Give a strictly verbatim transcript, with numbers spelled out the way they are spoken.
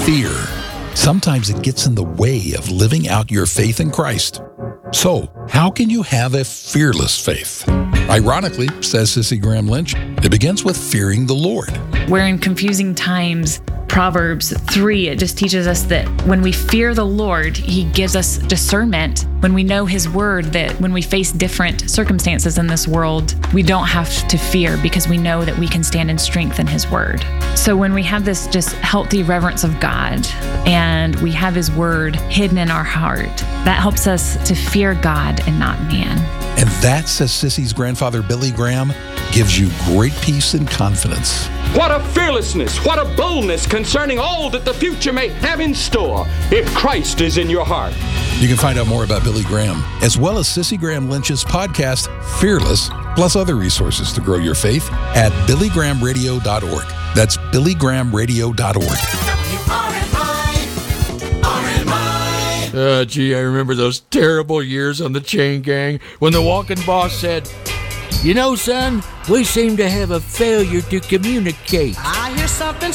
fear. Sometimes it gets in the way of living out your faith in Christ. So, how can you have a fearless faith? Ironically, says Sissy Graham Lynch, it begins with fearing the Lord. We're in confusing times. Proverbs three, it just teaches us that when we fear the Lord, He gives us discernment. When we know His word, that when we face different circumstances in this world, we don't have to fear because we know that we can stand in strength in His word. So when we have this just healthy reverence of God and we have His word hidden in our heart, that helps us to fear God and not man. And that, says Sissy's grandfather, Billy Graham, gives you great peace and confidence. What a fearlessness, what a boldness concerning all that the future may have in store if Christ is in your heart. You can find out more about Billy Graham, as well as Sissy Graham Lynch's podcast, Fearless, plus other resources to grow your faith at billy graham radio dot org. That's billy graham radio dot org. Uh, gee, I remember those terrible years on the Chain Gang when the walking boss said, "You know, son, we seem to have a failure to communicate." I hear something